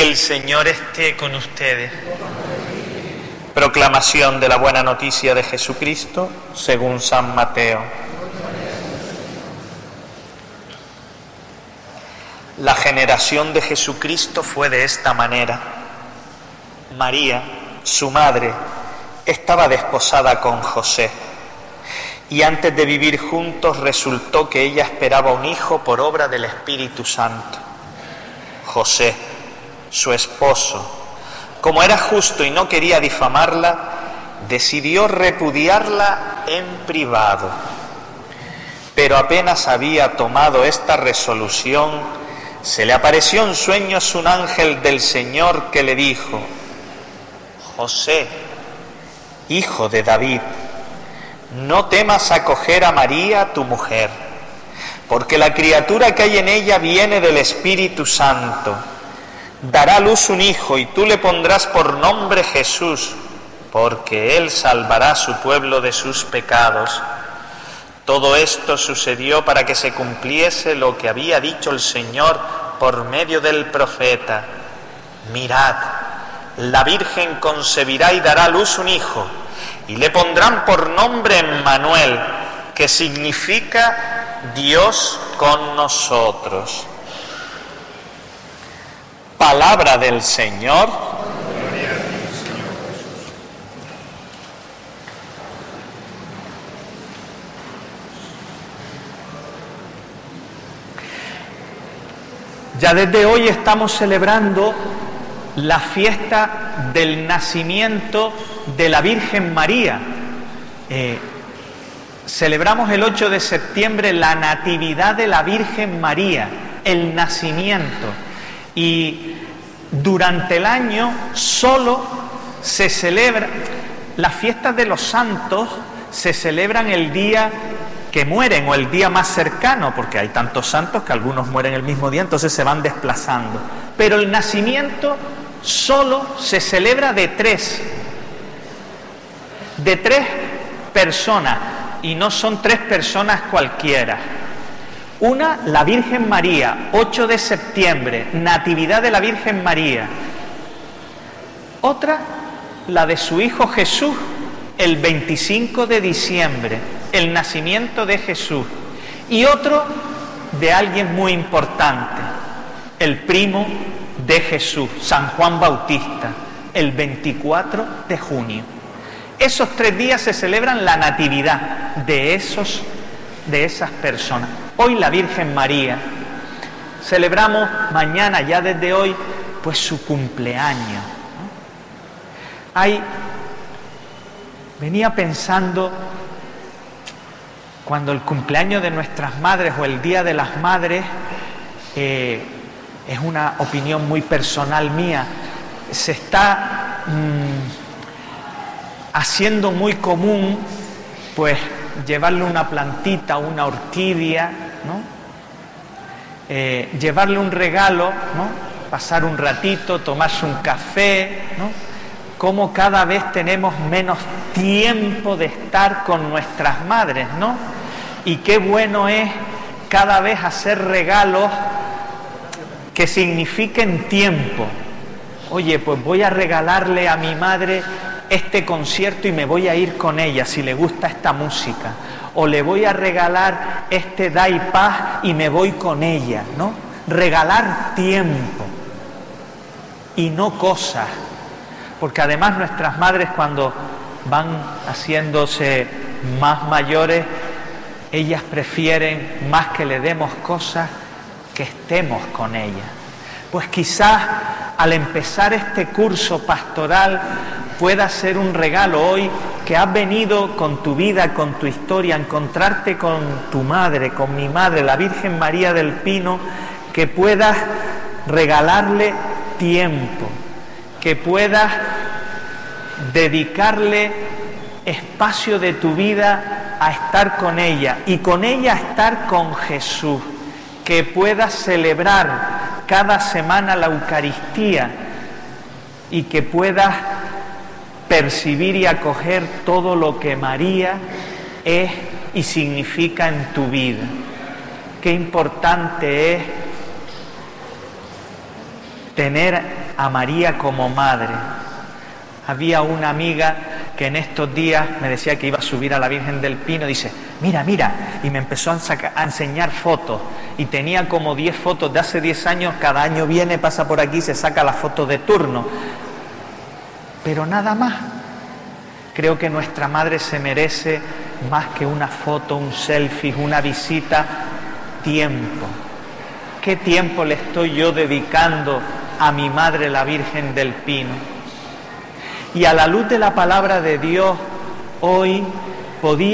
El Señor esté con ustedes. Proclamación de la buena noticia de Jesucristo según San Mateo. La generación de Jesucristo fue de esta manera. María, su madre, estaba desposada con José, y antes de vivir juntos resultó que ella esperaba un hijo por obra del Espíritu Santo. José, su esposo, como era justo y no quería difamarla, decidió repudiarla en privado. Pero apenas había tomado esta resolución, se le apareció en sueños un ángel del Señor que le dijo: José, hijo de David, no temas acoger a María, tu mujer, porque la criatura que hay en ella viene del Espíritu Santo. Dará a luz un hijo y tú le pondrás por nombre Jesús, porque él salvará a su pueblo de sus pecados. Todo esto sucedió para que se cumpliese lo que había dicho el Señor por medio del profeta: mirad, la Virgen concebirá y dará a luz un hijo, y le pondrán por nombre Emmanuel, que significa Dios con nosotros. Palabra del Señor. Ya desde hoy estamos celebrando la fiesta del nacimiento de la Virgen María. Celebramos el 8 de septiembre la Natividad de la Virgen María, el nacimiento. Y durante el año solo se celebra, las fiestas de los santos se celebran el día que mueren o el día más cercano, porque hay tantos santos que algunos mueren el mismo día, entonces se van desplazando. Pero el nacimiento solo se celebra de tres personas, y no son tres personas cualquiera. Una, la Virgen María, 8 de septiembre, Natividad de la Virgen María. Otra, la de su Hijo Jesús, el 25 de diciembre, el nacimiento de Jesús. Y otro, de alguien muy importante, el primo de Jesús, San Juan Bautista, el 24 de junio. Esos 3 días se celebran la Natividad de esas personas. Hoy la Virgen María. Celebramos mañana, ya desde hoy, pues su cumpleaños, ¿no? Venía pensando, cuando el cumpleaños de nuestras madres o el Día de las Madres, es una opinión muy personal mía, se está haciendo muy común, pues, llevarle una plantita, una orquídea, ¿no? Llevarle un regalo, ¿no? Pasar un ratito, tomarse un café, ¿no? Como cada vez tenemos menos tiempo de estar con nuestras madres, ¿no? Y qué bueno es cada vez hacer regalos que signifiquen tiempo. Oye, pues voy a regalarle a mi madre este concierto y me voy a ir con ella si le gusta esta música, o le voy a regalar este Da y Paz y me voy con ella, ¿no? Regalar tiempo y no cosas, porque además nuestras madres, cuando van haciéndose más mayores, ellas prefieren más que le demos cosas que estemos con ellas. Pues quizás al empezar este curso pastoral pueda ser un regalo hoy, que has venido con tu vida, con tu historia, a encontrarte con tu madre, con mi madre, la Virgen María del Pino, que puedas regalarle tiempo, que puedas dedicarle espacio de tu vida a estar con ella y con ella a estar con Jesús, que puedas celebrar cada semana la Eucaristía y que puedas percibir y acoger todo lo que María es y significa en tu vida. Qué importante es tener a María como madre. Había una amiga que en estos días me decía que iba a subir a la Virgen del Pino, dice, mira, y me empezó a enseñar fotos, y tenía como 10 fotos de hace 10 años, cada año viene, pasa por aquí, se saca la foto de turno, pero nada más. Creo que nuestra madre se merece más que una foto, un selfie, una visita, tiempo. ¿Qué tiempo le estoy yo dedicando a mi madre, la Virgen del Pino? Y a la luz de la palabra de Dios, hoy podía